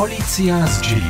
Policja z dzieli.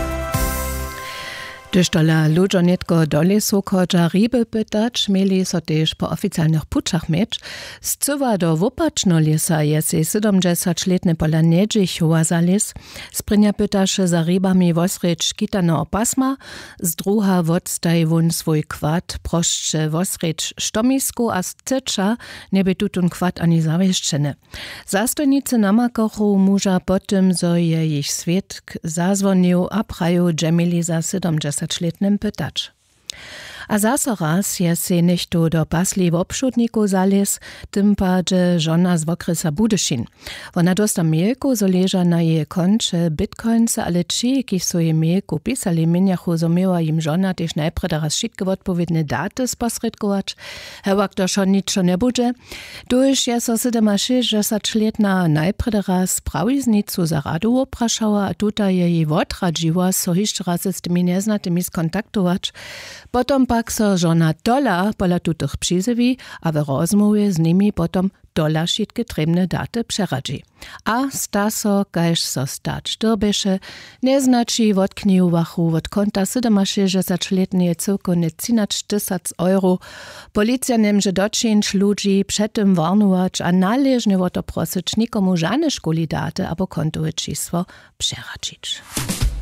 Gdyż tola ludzie netko do lesu chodza ryby pytać, mieli so też po oficjalnych puczach mieć. Zcywa do Wopačno lesa jest 70-letny pola Niedźichowa za les. Sprynia pytasz za rybami wosrecz kitano opasma, z druha wodstaj wun swój kwat, proszcze wosrecz sztomisku, a z tycza nie by tutun kwat ani zawieszczeny. Zastojnicy namakochu muża po tym, zo je ich świadk zazwonił, a praju dżemili za 70-letnym pytacz. A zaso raz je se nichtu do pasli w obszutniku zales, tym padzie żona z Wokresa Budyszin. Ona dosta mielku, zo leża na jej koncze bitcoince, ale ci, ki so je mielku pisali minjachu, zo miała im żona też najpre raz wszystkie odpowiednie daty sposredkować. Hewak to schon niczo nie bude. Duż je so 67-letna najpre raz prawiznicu za radu opraszała, a tutaj je jej odradziła, so jeszcze raz z tymi nieznatymi skontaktować. Potom pak so żona dola pola tutych przyzywi, a w rozmowie z nimi potom dola wszystkie trzebne daty przeradzi. A sta so, kajż so stać dorbeše, nie znaczy wotkniu wachu wot konta 67-letnie cyrko nie 13 000 €. Policja nemże doczynić ludzi przed tym warnować, a należnie woto prosić nikomu żadne szkoli daty, abo kontowe čísło przeradzić.